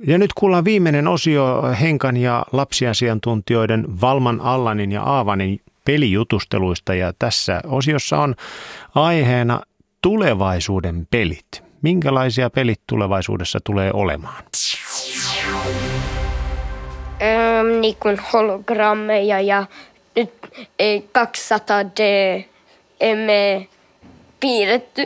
Ja nyt kuullaan viimeinen osio Henkan ja lapsiasiantuntijoiden Valman, Allanin ja Aavanin pelijutusteluista. Ja tässä osiossa on aiheena tulevaisuuden pelit. Minkälaisia pelit tulevaisuudessa tulee olemaan? Niin kuin hologrammeja ja nyt 200D emme piirretty.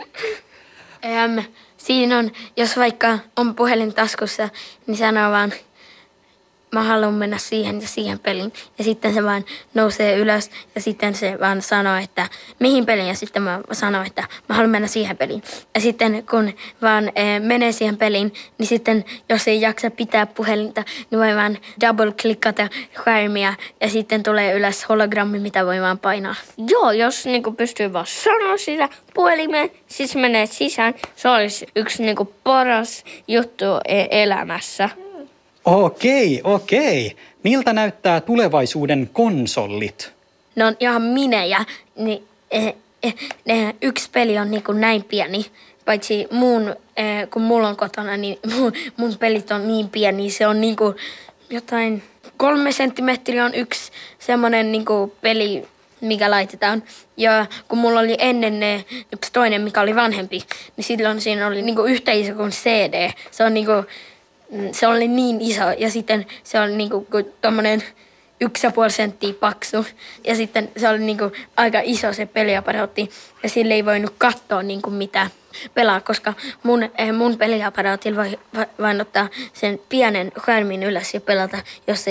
Siinä on, jos vaikka on puhelin taskussa, niin sanoo vaan, mä haluan mennä siihen ja siihen peliin. Ja sitten se vaan nousee ylös ja sitten se vaan sanoo, että mihin peliin. Ja sitten mä sanon, että mä haluan mennä siihen peliin. Ja sitten kun vaan menee siihen peliin, niin sitten jos ei jaksa pitää puhelinta, niin voi vaan double-klikkata skärmiä. Ja sitten tulee ylös hologrammi, mitä voi vaan painaa. Joo, jos niinku pystyy vaan sanoa sitä puhelimeen, siis menee sisään. Se olisi yksi niinku paras juttu elämässä. Okei. Miltä näyttää tulevaisuuden konsolit? Ne on ihan minejä. Niin, yksi peli on niin kuin näin pieni. Paitsi kun mulla on kotona, niin mun pelit on niin pieni. Se on niin kuin jotain 3 senttimetriä on yksi semmoinen niin kuin peli, mikä laitetaan. Ja kun mulla oli ennen yksi toinen, mikä oli vanhempi, niin silloin siinä oli niin kuin yhtä iso kuin CD. Se oli niin iso ja sitten se oli niinku tommonen 1,5 senttiä paksu. Ja sitten se oli niinku aika iso se peliaparaatti ja sille ei voinut katsoa niinku mitä pelaa, koska mun peliaparaatilla voi vain ottaa sen pienen skärmin ylös ja pelata,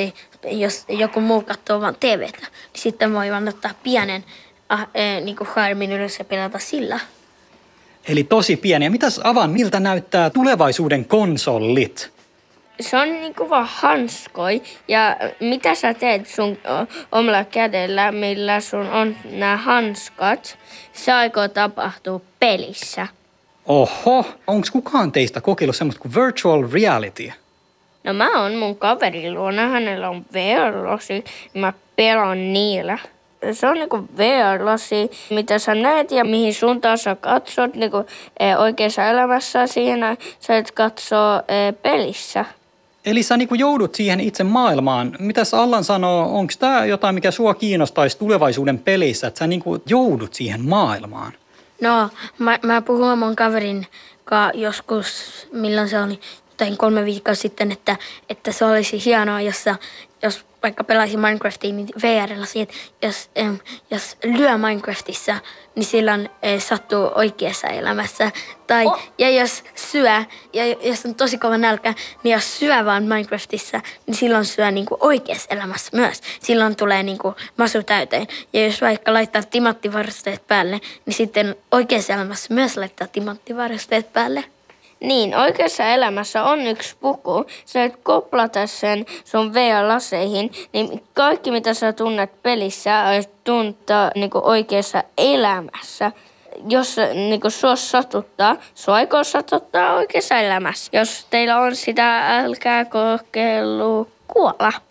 jos joku muu katsoo vaan TVtä. Niin sitten voi vaan ottaa pienen niinku skärmin ylös ja pelata sillä. Eli tosi pieniä. Mitäs Avan, miltä näyttää tulevaisuuden konsolit? Se on niinku vaan hanskoi. Ja mitä sä teet sun omalla kädellä, millä sun on nämä hanskat, se aikoo tapahtua pelissä. Oho, onko kukaan teistä kokeillut semmoista kuin virtual reality? No mä oon mun kaverin luona, hänellä on VR-lasi ja mä pelaan niillä. Se on niinku VR-lasi, mitä sä näet ja mihin suuntaan sä katsot niinku oikeassa elämässä. Siihen sä et katsoo pelissä. Eli sä niinku joudut siihen itse maailmaan. Mitäs Allan sanoo, onko tää jotain, mikä sua kiinnostaisi tulevaisuuden pelissä, että sä niinku joudut siihen maailmaan? No, mä puhuin mun kaverin kanssa joskus, milloin se oli, 3 viikkoa sitten, että se olisi hienoa, jos vaikka pelaisi Minecraftia, niin VR:llä siihen, jos lyö Minecraftissa, niin silloin sattuu oikeassa elämässä. Ja jos syö, ja jos on tosi kova nälkä, niin jos syö vaan Minecraftissa, niin silloin syö niinku oikeassa elämässä myös. Silloin tulee niinku masu täyteen. Ja jos vaikka laittaa timanttivarusteet päälle, niin sitten oikeassa elämässä myös laittaa timanttivarusteet päälle. Niin, oikeassa elämässä on yksi puku. Sä et koplata sen sun VR-laseihin, niin kaikki mitä sä tunnet pelissä, tuntaa niinku oikeassa elämässä. Jos niinku sua satuttaa, sua aikoo satuttaa oikeassa elämässä. Jos teillä on sitä, älkää kokeilu kuolla.